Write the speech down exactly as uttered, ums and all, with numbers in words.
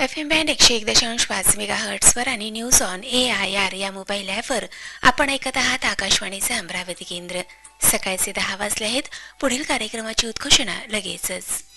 F M band एकशे एक दशांश पाच मेगा हर्ट्सवर आणि news on A I R या मोबाईल ॲपवर आपण ऐकत आहात आकाशवाणीचे अमरावती केंद्र. सकाळचे दहा वाजले आहेत. पुढील कार्यक्रमाची उद्घोषणा लगेचच.